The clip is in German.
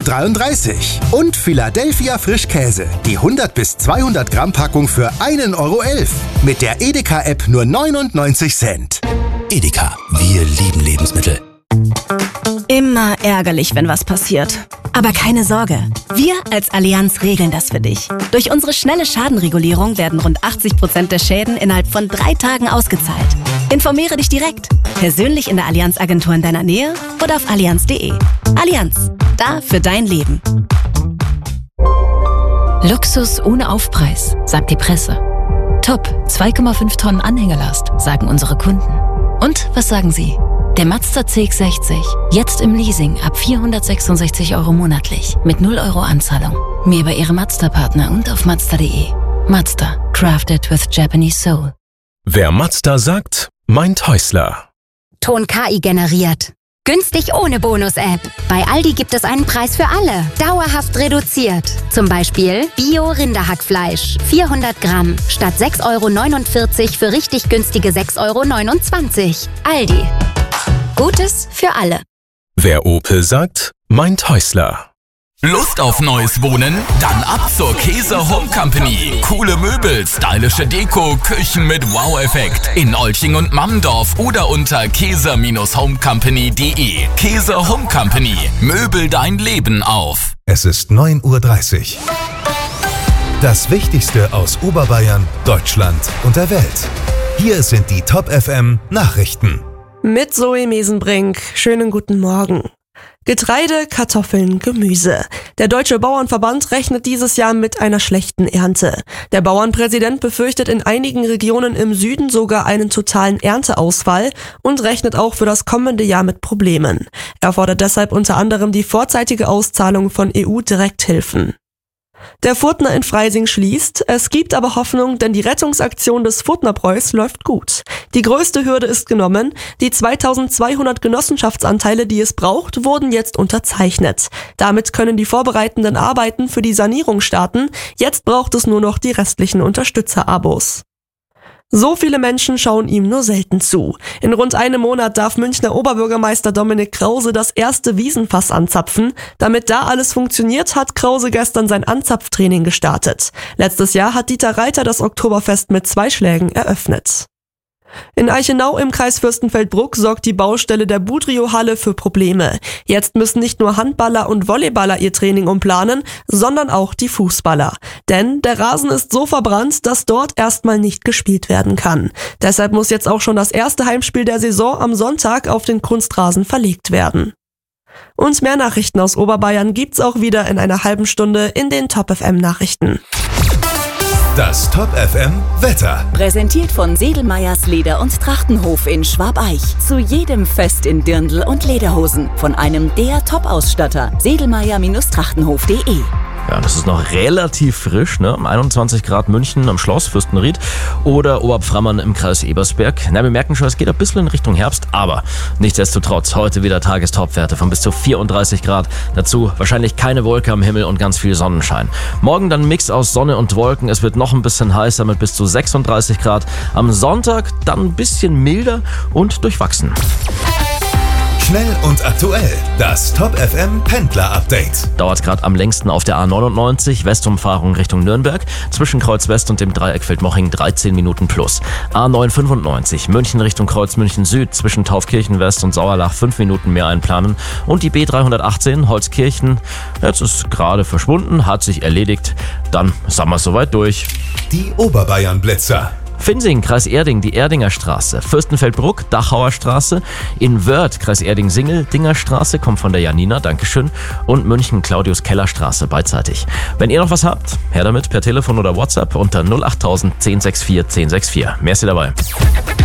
€1,33. Und Philadelphia Frischkäse, die 100 bis 200 Gramm Packung für €1,11. Mit der Edeka-App nur 99 Cent. Edeka, wir lieben Lebensmittel. Immer ärgerlich, wenn was passiert. Aber keine Sorge, wir als Allianz regeln das für dich. Durch unsere schnelle Schadenregulierung werden rund 80% der Schäden innerhalb von 3 Tagen ausgezahlt. Informiere dich direkt, persönlich in der Allianz-Agentur in deiner Nähe oder auf allianz.de. Allianz, da für dein Leben. Luxus ohne Aufpreis, sagt die Presse. Top, 2,5 Tonnen Anhängelast, sagen unsere Kunden. Und was sagen Sie? Der Mazda CX-60, jetzt im Leasing ab 466 € monatlich, mit 0 € Anzahlung. Mehr bei Ihrem Mazda-Partner und auf Mazda.de. Mazda, crafted with Japanese soul. Wer Mazda sagt, meint Häusler. Ton KI generiert. Günstig ohne Bonus-App. Bei Aldi gibt es einen Preis für alle. Dauerhaft reduziert. Zum Beispiel Bio-Rinderhackfleisch. 400 Gramm. Statt 6,49 € für richtig günstige 6,29 €. Aldi. Gutes für alle. Wer Opel sagt, meint Häusler. Lust auf neues Wohnen? Dann ab zur Käse Home Company. Coole Möbel, stylische Deko, Küchen mit Wow-Effekt. In Olching und Mammendorf oder unter käse-homecompany.de. Käse Home Company. Möbel dein Leben auf. Es ist 9:30 Uhr. Das Wichtigste aus Oberbayern, Deutschland und der Welt. Hier sind die Top FM Nachrichten. Mit Zoe Mesenbrink. Schönen guten Morgen. Getreide, Kartoffeln, Gemüse. Der Deutsche Bauernverband rechnet dieses Jahr mit einer schlechten Ernte. Der Bauernpräsident befürchtet in einigen Regionen im Süden sogar einen totalen Ernteausfall und rechnet auch für das kommende Jahr mit Problemen. Er fordert deshalb unter anderem die vorzeitige Auszahlung von EU-Direkthilfen. Der Furtner in Freising schließt. Es gibt aber Hoffnung, denn die Rettungsaktion des Furtnerbräus läuft gut. Die größte Hürde ist genommen. Die 2200 Genossenschaftsanteile, die es braucht, wurden jetzt unterzeichnet. Damit können die vorbereitenden Arbeiten für die Sanierung starten. Jetzt braucht es nur noch die restlichen Unterstützerabos. So viele Menschen schauen ihm nur selten zu. In rund einem Monat darf Münchner Oberbürgermeister Dominik Krause das erste Wiesenfass anzapfen. Damit da alles funktioniert, hat Krause gestern sein Anzapftraining gestartet. Letztes Jahr hat Dieter Reiter das Oktoberfest mit 2 Schlägen eröffnet. In Eichenau im Kreis Fürstenfeldbruck sorgt die Baustelle der Budrio-Halle für Probleme. Jetzt müssen nicht nur Handballer und Volleyballer ihr Training umplanen, sondern auch die Fußballer. Denn der Rasen ist so verbrannt, dass dort erstmal nicht gespielt werden kann. Deshalb muss jetzt auch schon das erste Heimspiel der Saison am Sonntag auf den Kunstrasen verlegt werden. Und mehr Nachrichten aus Oberbayern gibt's auch wieder in einer halben Stunde in den Top FM Nachrichten. Das Top FM Wetter. Präsentiert von Sedelmeyers Leder- und Trachtenhof in Schwabeich. Zu jedem Fest in Dirndl und Lederhosen. Von einem der Top-Ausstatter. Sedelmeyer-Trachtenhof.de. Ja, das ist noch relativ frisch, ne? 21 Grad München am Schloss Fürstenried oder Oberpframmern im Kreis Ebersberg. Na, wir merken schon, es geht ein bisschen in Richtung Herbst, aber nichtsdestotrotz heute wieder Tagestopwerte von bis zu 34 Grad. Dazu wahrscheinlich keine Wolke am Himmel und ganz viel Sonnenschein. Morgen dann ein Mix aus Sonne und Wolken. Es wird noch ein bisschen heißer mit bis zu 36 Grad. Am Sonntag dann ein bisschen milder und durchwachsen. Schnell und aktuell. Das Top FM Pendler Update. Dauert gerade am längsten auf der A99, Westumfahrung Richtung Nürnberg. Zwischen Kreuz West und dem Dreieck Feldmoching 13 Minuten plus. A995, München Richtung Kreuz München Süd. Zwischen Taufkirchen West und Sauerlach 5 Minuten mehr einplanen. Und die B318 Holzkirchen, jetzt ist gerade verschwunden, hat sich erledigt. Dann sind wir soweit durch. Die Oberbayern Blitzer. Finsing, Kreis Erding, die Erdinger Straße. Fürstenfeldbruck, Dachauer Straße. In Wörth, Kreis Erding-Singel, Dinger Straße, kommt von der Janina, Dankeschön. Und München, Claudius-Keller-Straße, beidseitig. Wenn ihr noch was habt, her damit per Telefon oder WhatsApp unter 08000 1064 1064. Merci dabei.